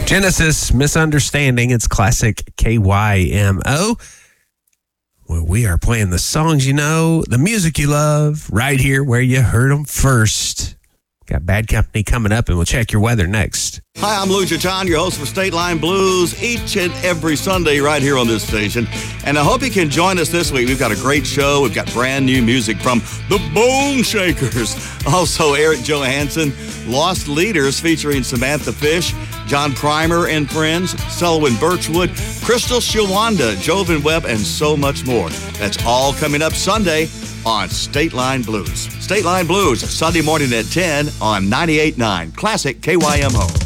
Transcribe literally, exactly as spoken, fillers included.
Genesis, Misunderstanding. It's classic K Y M O. Well, we are playing the songs you know, the music you love, right here where you heard them first. Got Bad Company coming up, and we'll check your weather next. Hi, I'm Lou Chiton, your host for State Line Blues, each and every Sunday right here on this station. And I hope you can join us this week. We've got a great show. We've got brand new music from the Bone Shakers. Also, Eric Johansson, Lost Leaders featuring Samantha Fish, John Primer and Friends, Selwyn Birchwood, Crystal Shawanda, Jovan Webb, and so much more. That's all coming up Sunday on State Line Blues. State Line Blues, Sunday morning at ten on ninety-eight point nine Classic K Y M O.